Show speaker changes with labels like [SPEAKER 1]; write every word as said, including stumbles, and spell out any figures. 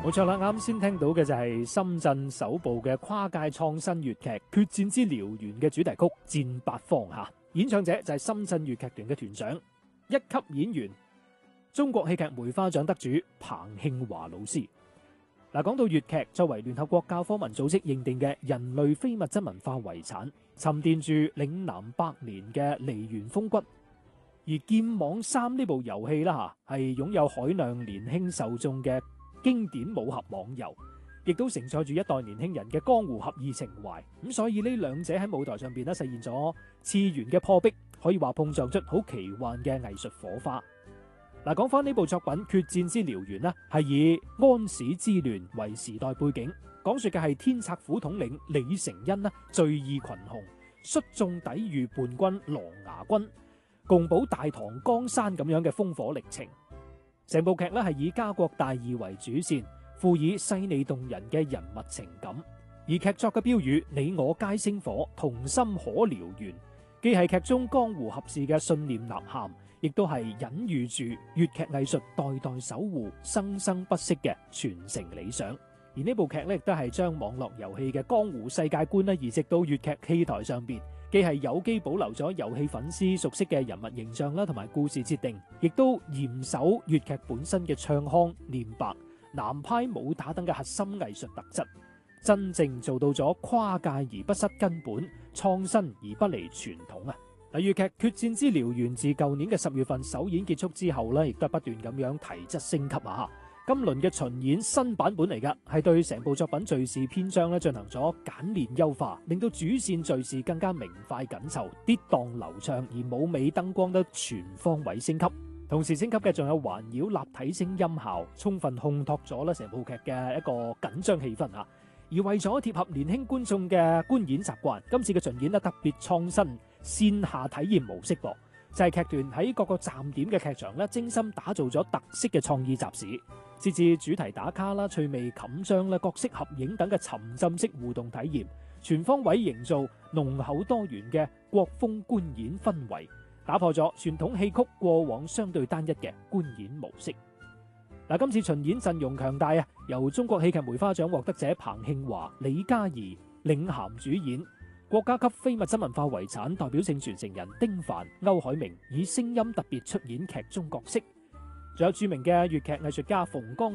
[SPEAKER 1] 冇錯啦，啱先聽到嘅就係深圳首部嘅跨界創新粵劇《決戰之燎原》嘅主題曲《戰八方》吓，演唱者就係深圳粵劇團嘅團長、一級演員、中國戲劇梅花獎得主彭慶華老師。嗱，講到粵劇作為聯合國教科文組織認定嘅人類非物質文化遺產，沉澱住嶺南百年嘅梨園風骨。而《劍網三》呢部遊戲啦吓，係擁有海量年輕受眾嘅經典武俠網遊，亦都承載住一代年輕人嘅江湖俠義情懷。咁所以呢兩者喺舞台上邊咧實現咗次元嘅破壁，可以話碰撞出好奇幻嘅藝術火花。嗱，講翻呢部作品《決戰之燎原》呢，係以安史之亂為時代背景，講述嘅係天策府統領李成恩呢聚義群雄，率眾抵禦叛軍琅琊軍，共保大唐江山咁樣嘅烽火歷程。成部劇咧係以家國大義為主線，賦以細膩動人嘅人物情感。而劇作嘅標語你我皆星火，同心可燎原，既係劇中江湖俠士嘅信念吶喊，亦都係隱喻住粵劇藝術代代守護、生生不息嘅傳承理想。而呢部劇咧亦都係將網絡遊戲嘅江湖世界觀咧移植到粵劇戲台上邊，既係有機保留咗遊戲粉絲熟悉嘅人物形象啦，同埋故事設定，亦都嚴守粵劇本身嘅唱腔、念白、南派武打等嘅核心藝術特質，真正做到咗跨界而不失根本，創新而不離傳統啊！嗱，粵劇《決戰之燎原》自舊年嘅十月份首演結束之後咧，亦都不斷咁樣提質升級啊！今輪嘅巡演新版本嚟噶，係對成部作品敘事篇章咧進行咗簡練優化，令到主線敘事更加明快緊湊、跌宕流暢，而舞美燈光都全方位升級。同時升級嘅仲有環繞立體聲音效，充分烘托咗咧成部劇嘅一個緊張氣氛啊！而為咗貼合年輕觀眾嘅觀演習慣，今次嘅巡演咧特別創新線下體驗模式噃。就係劇團喺各個站點嘅劇場咧，精心打造咗特色嘅創意集市，設置主題打卡啦、趣味冚章啦、角色合影等嘅沉浸式互動體驗，全方位營造濃厚多元嘅國風觀演氛圍，打破咗傳統戲曲過往相對單一嘅觀演模式。嗱，今次巡演陣容強大啊，由中國戲劇梅花獎獲得者彭慶華、李嘉怡領銜主演。國家級非物質文化遺產代表性傳承人丁凡、歐海明以聲音特別出演劇中角色，仲有著名嘅粵劇藝術家馮剛。